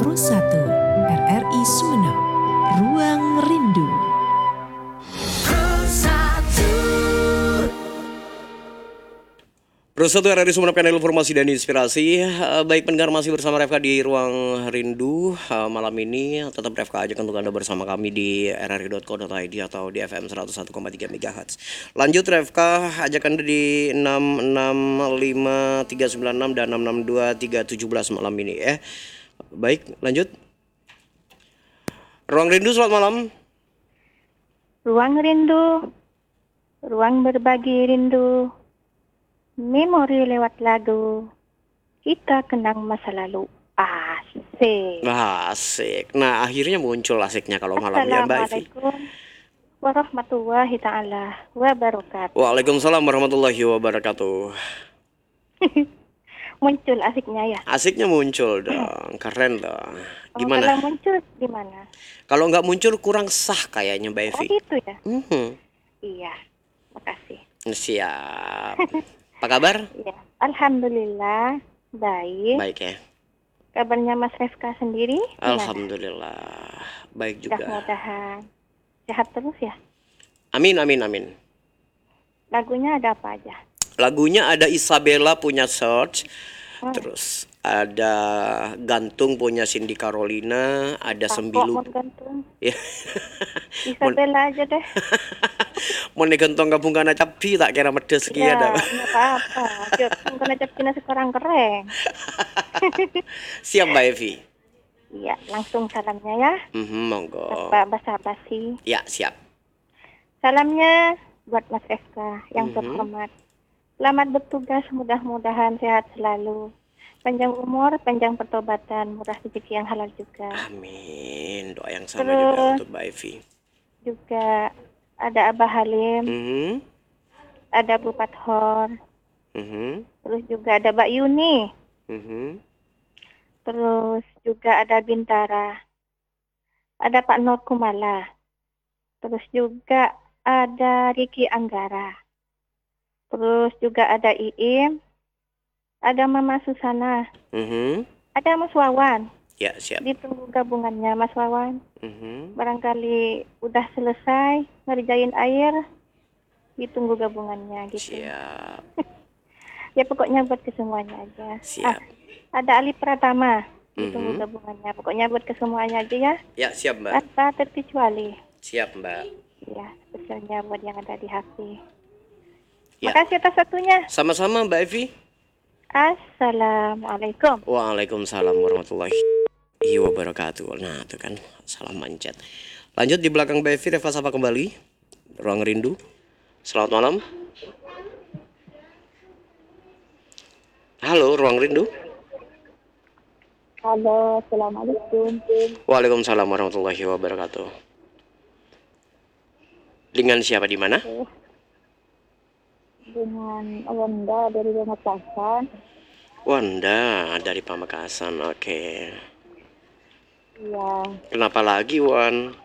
RRI Sumeneb, Ruang Rindu. Satu RRI Sumeneb, kanal informasi dan inspirasi. Baik pendengar, masih bersama Refka di Ruang Rindu. Malam ini tetap Refka ajak untuk Anda bersama kami di rri.co.id atau di FM 101,3 MHz. Lanjut Refka, ajak Anda di 665396 dan 662317 malam ini ya. Baik, lanjut. Ruang Rindu, selamat malam. Ruang Rindu, ruang berbagi rindu. Memori lewat lagu, kita kenang masa lalu. Asik. Asik. Nah, akhirnya muncul asiknya kalau malam ya, Mbak Ivi. Assalamualaikum warahmatullahi ta'ala wabarakatuh. Waalaikumsalam warahmatullahi wabarakatuh. Muncul asiknya ya? Asiknya muncul dong, keren dong. Gimana? Kalau muncul gimana? Kalau nggak muncul kurang sah kayaknya, Mbak Evi. Oh gitu ya? Iya, makasih. Siap. Apa kabar? Ya, alhamdulillah baik. Baik ya. Kabarnya Mas Refka sendiri? Alhamdulillah baik juga. Mudah-mudahan sehat terus ya. Amin amin amin. Lagunya ada apa aja? Lagunya ada Isabella punya Search, terus ada Gantung punya Cindy Carolina, ada Sembilu. Gantung. Ya. Isabella aja deh. Mau digantong gabung karena capi tak kira medes Iya, dah. nggak apa-apa. Gabung karena capi nasi sekarang keren. Siap Mbak Evi. Iya, langsung salamnya ya. Monggo. Tanpa basa-basi. Ya siap. Salamnya buat Mas Refka yang terhormat. Selamat bertugas, mudah-mudahan sehat selalu. Panjang umur, panjang pertobatan, murah rezeki yang halal juga. Amin. Doa yang sama juga untuk Mbak Evi. Juga ada Abah Halim, ada Bu Pathor, terus juga ada Mbak Yuni, terus juga ada Bintara, ada Pak Nur Kumala, terus juga ada Riki Anggara, terus juga ada Iim, ada Mama Susana, ada Mas Wawan. Ya siap. Ditunggu gabungannya Mas Wawan. Barangkali udah selesai ngerjain air, ditunggu gabungannya gitu. Siap. Ya pokoknya buat kesemuanya aja. Siap. Ada Ali Pratama, ditunggu gabungannya. Pokoknya buat kesemuanya aja ya. Ya siap Mbak. Tanpa terkecuali. Siap Mbak. Ya, spesialnya buat yang ada di hati. Ya. Makasih atas satunya. Sama-sama Mbak Evi. Assalamualaikum. Waalaikumsalam warahmatullahi wabarakatuh. Nah itu kan salam mancet. Lanjut di belakang Mbak Evi, Reva sapa kembali. Ruang Rindu. Selamat malam. Halo Ruang Rindu. Halo, assalamualaikum. Waalaikumsalam warahmatullahi wabarakatuh. Dengan siapa di mana? Dengan Wanda dari Pamekasan. Wanda dari Pamekasan. Oke. Iya. Kenapa lagi Wan?